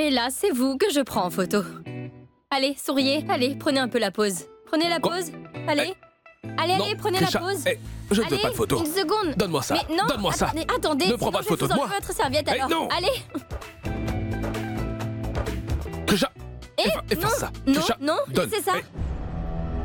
Et là, c'est vous que je prends en photo. Allez, souriez. Allez, prenez un peu la pose. Prenez la pose. Allez. Allez, prenez la pose. Je ne veux pas de photo. Une seconde. Donne-moi ça. Mais non, Donne-moi ça. Attendez. Ne prends pas de photo de moi. Votre serviette alors. Non. Allez. Efface ça. Non, Donne. laissez ça.